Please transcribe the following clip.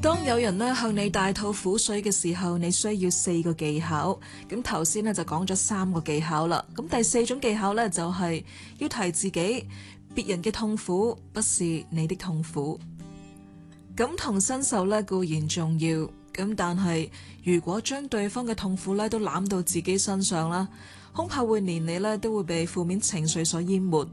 當有人咧向你大吐苦水嘅時候，你需要4個技巧。咁頭先咧就講咗3個技巧啦。咁第4種技巧咧就係要提自己，別人嘅痛苦不是你的痛苦。感同身受咧固然重要，咁但係如果將對方嘅痛苦咧都攬到自己身上啦，恐怕會連你咧都會被負面情緒所淹沒。